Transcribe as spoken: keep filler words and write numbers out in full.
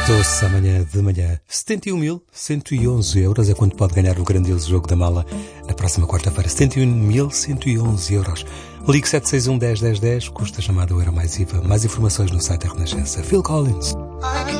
Doce amanhã de manhã. setenta e um mil cento e onze euros é quanto pode ganhar o grandioso jogo da mala na próxima quarta-feira. setenta e um mil cento e onze euros. Ligue sete seis um, um zero, um zero um zero, custa chamada o Euro mais I V A. Mais informações no site da Renascença. Phil Collins.